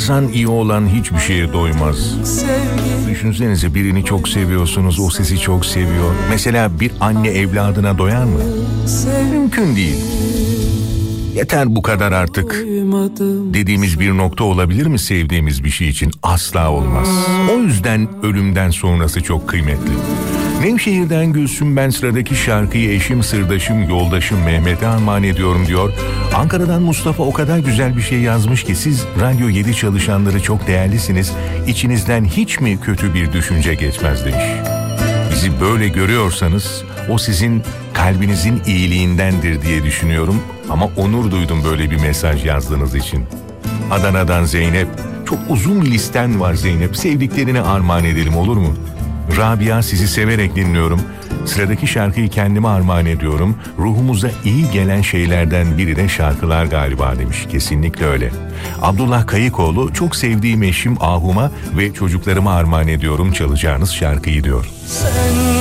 İnsan iyi olan hiçbir şeye doymaz. Düşünsenize, birini çok seviyorsunuz, o sizi çok seviyor. Mesela bir anne evladına doyar mı? Mümkün değil. Yeter bu kadar artık dediğimiz bir nokta olabilir mi sevdiğimiz bir şey için? Asla olmaz. O yüzden ölümden sonrası çok kıymetli. Nevşehir'den Gülsüm, ben sıradaki şarkıyı eşim, sırdaşım, yoldaşım Mehmet'e armağan ediyorum diyor. Ankara'dan Mustafa o kadar güzel bir şey yazmış ki, siz Radyo 7 çalışanları çok değerlisiniz. İçinizden hiç mi kötü bir düşünce geçmez demiş. Bizi böyle görüyorsanız o sizin kalbinizin iyiliğindendir diye düşünüyorum. Ama onur duydum böyle bir mesaj yazdığınız için. Adana'dan Zeynep, çok uzun bir listen var Zeynep. Sevdiklerine armağan edelim, olur mu? Rabia, sizi severek dinliyorum. Sıradaki şarkıyı kendime armağan ediyorum. Ruhumuza iyi gelen şeylerden biri de şarkılar galiba demiş. Kesinlikle öyle. Abdullah Kayıkoğlu, çok sevdiğim eşim Ahum'a ve çocuklarıma armağan ediyorum çalacağınız şarkıyı diyor.